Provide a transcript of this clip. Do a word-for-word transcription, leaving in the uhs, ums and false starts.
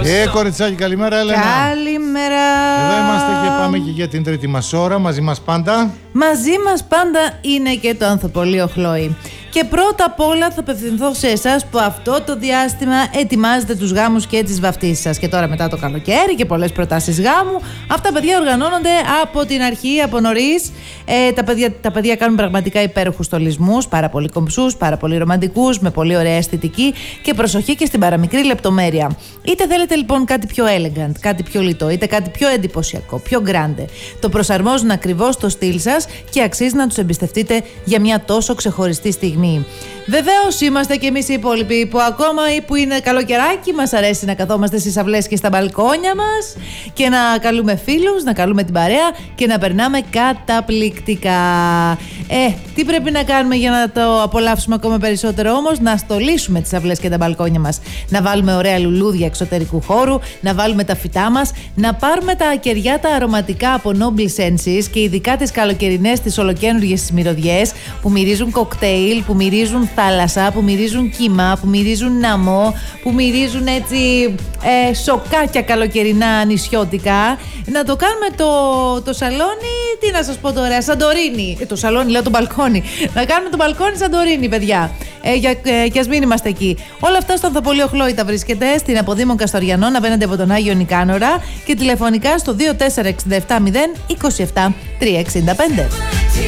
Ε, κοριτσάκι, καλημέρα, Έλενα. Καλημέρα. Εδώ είμαστε και πάμε και για την τρίτη μας ώρα. Μαζί μας πάντα. Μαζί μας πάντα είναι και το Ανθοπολείο Χλόη. Και πρώτα απ' όλα θα απευθυνθώ σε εσάς που αυτό το διάστημα ετοιμάζετε τους γάμους και τις βαφτίσεις σας. Και τώρα μετά το καλοκαίρι και πολλές προτάσεις γάμου. Αυτά παιδιά οργανώνονται από την αρχή, από νωρίς. Ε, τα, παιδιά, τα παιδιά κάνουν πραγματικά υπέροχους στολισμούς, πάρα πολύ κομψούς, πάρα πολύ ρομαντικούς, με πολύ ωραία αισθητική και προσοχή και στην παραμικρή λεπτομέρεια. Είτε θέλετε λοιπόν κάτι πιο elegant, κάτι πιο λιτό, είτε κάτι πιο εντυπωσιακό, πιο grande. Το προσαρμόζουν ακριβώς στο στυλ σας και αξίζει να τους εμπιστευτείτε για μια τόσο ξεχωριστή στιγμή. Βεβαίως είμαστε και εμείς οι υπόλοιποι που ακόμα ή που είναι καλοκαιράκι μας αρέσει να καθόμαστε στις αυλές και στα μπαλκόνια μας και να καλούμε φίλους, να καλούμε την παρέα και να περνάμε καταπληκτικά. Ε, τι πρέπει να κάνουμε για να το απολαύσουμε ακόμα περισσότερο όμως? Να στολίσουμε τις αυλές και τα μπαλκόνια μας, να βάλουμε ωραία λουλούδια εξωτερικού χώρου, να βάλουμε τα φυτά μας, να πάρουμε τα κεριά τα αρωματικά από Noble Senses και ειδικά τις καλοκαιρινές, τις ολοκαίνουργιες τις μυρωδιές που μυρίζουν κοκτέιλ, που μυρίζουν θάλασσα, που μυρίζουν κύμα, που μυρίζουν ναμό, που μυρίζουν έτσι ε, σοκάκια καλοκαιρινά νησιώτικα. Να το κάνουμε το, το σαλόνι, τι να σας πω τώρα, Σαντορίνι. Ε, το σαλόνι, λέω το μπαλκόνι. Να κάνουμε το μπαλκόνι Σαντορίνι, παιδιά. Ε, για, ε, και ας μην είμαστε εκεί. Όλα αυτά στο Ανθοπολείο Χλόη τα βρίσκεται στην Αποδήμων Καστοριανών, απέναντι από τον Άγιο Νικάνορα και τηλεφωνικά στο δύο τέσσερα έξι επτά μηδέν δύο επτά τρία έξι πέντε.